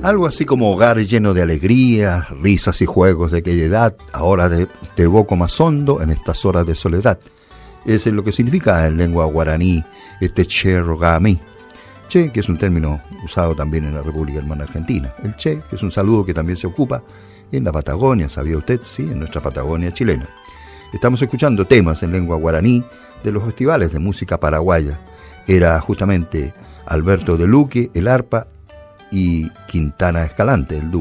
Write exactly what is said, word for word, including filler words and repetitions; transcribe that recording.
Algo así como hogar lleno de alegría, risas y juegos de aquella edad, ahora te, te evoco más hondo en estas horas de soledad. Eso es lo que significa en lengua guaraní este che rogami. Che, que es un término usado también en la República Hermana Argentina. El che, que es un saludo que también se ocupa en la Patagonia, ¿sabía usted? Sí, en nuestra Patagonia chilena. Estamos escuchando temas en lengua guaraní de los festivales de música paraguaya. Era justamente Alberto de Luque, el arpa, y Quintana Escalante, el dúo.